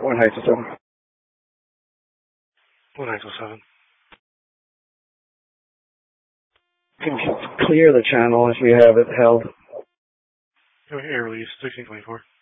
One Heights of 7. One Heights of 7. You can clear the channel if you have it held. Air release, 1624.